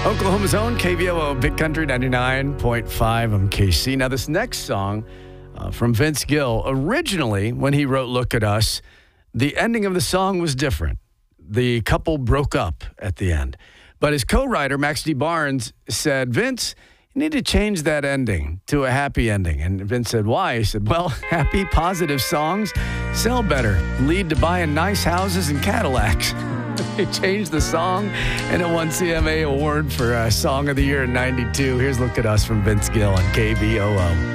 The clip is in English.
Oklahoma's own KVOO Big Country 99.5. I'm KC. Now, this next song from Vince Gill, originally, when he wrote Look at Us, the ending of the song was different. The couple broke up at the end. But his co-writer, Max D. Barnes, said, Vince, you need to change that ending to a happy ending. And Vince said, why? He said, well, happy, positive songs sell better, lead to buying nice houses and Cadillacs. He changed the song, and it won CMA Award for Song of the Year in '92. Here's Look at Us from Vince Gill on KVOO.